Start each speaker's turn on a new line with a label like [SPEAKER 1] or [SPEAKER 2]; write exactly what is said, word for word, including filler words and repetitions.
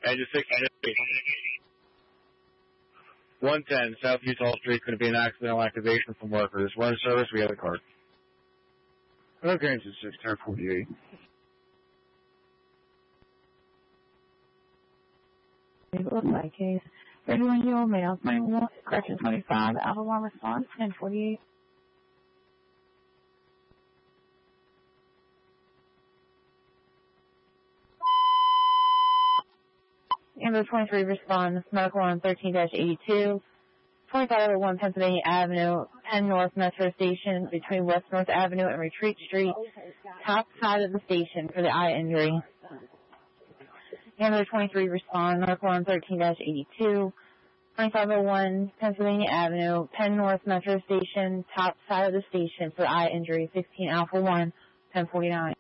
[SPEAKER 1] Engine six, one ten, South Utah Street, could be an accidental activation from workers. We're in service, we have the card.
[SPEAKER 2] Okay, Engine six, ten forty-eight.
[SPEAKER 3] It looks like case. thirty-one year old male, twenty-one, correction twenty-five, Alpha one response, ten forty-eight. Amber twenty-three responds, medical on thirteen eighty-two, twenty-five oh one Pennsylvania Avenue, Penn North Metro Station, between West North Avenue and Retreat Street, top side of the station for the eye injury. Amber twenty-three responds, medical on thirteen eighty-two, twenty-five oh one Pennsylvania Avenue, Penn North Metro Station, top side of the station for the eye injury, sixteen Alpha one, ten forty-nine.